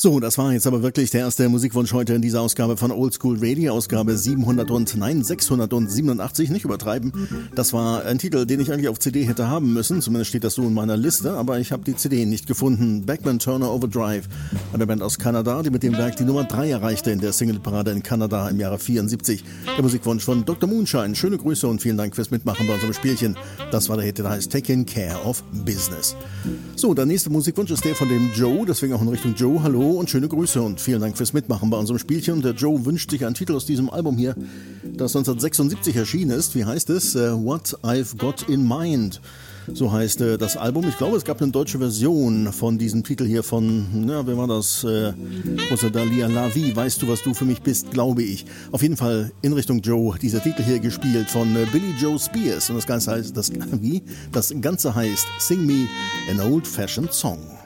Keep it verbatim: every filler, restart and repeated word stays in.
So, das war jetzt aber wirklich der erste Musikwunsch heute in dieser Ausgabe von Oldschool Radio, Ausgabe siebenhundert und, nein, sechshundertsiebenundachtzig, nicht übertreiben. Das war ein Titel, den ich eigentlich auf C D hätte haben müssen, zumindest steht das so in meiner Liste, aber ich habe die C D nicht gefunden. Bachman Turner Overdrive, eine Band aus Kanada, die mit dem Werk die Nummer drei erreichte in der Singleparade in Kanada im Jahre vierundsiebzig. Der Musikwunsch von Doktor Moonshine. Schöne Grüße und vielen Dank fürs Mitmachen bei unserem Spielchen. Das war der Hit, der heißt Taking Care of Business. So, der nächste Musikwunsch ist der von dem Joe, deswegen auch in Richtung Joe. Hallo und schöne Grüße und vielen Dank fürs Mitmachen bei unserem Spielchen. Der Joe wünscht sich einen Titel aus diesem Album hier, das neunzehnhundertsechsundsiebzig erschienen ist. Wie heißt es? Uh, What I've Got in Mind. So heißt äh, das Album. Ich glaube, es gab eine deutsche Version von diesem Titel hier von, ja, wer war das? Äh, Rosalia La Vie, weißt du, was du für mich bist, glaube ich. Auf jeden Fall in Richtung Joe, dieser Titel hier gespielt von äh, Billy Joe Spears. Und das Ganze heißt, das, wie? Das Ganze heißt Sing Me an Old Fashioned Song.